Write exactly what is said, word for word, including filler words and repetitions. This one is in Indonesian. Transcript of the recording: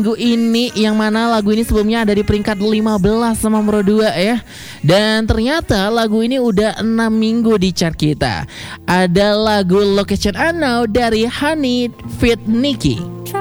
Lagu ini yang mana lagu ini sebelumnya ada di peringkat lima belas sama nomor dua ya. Dan ternyata lagu ini udah enam minggu di chart kita. Ada lagu Location Unknown dari Honey feat. Nicki.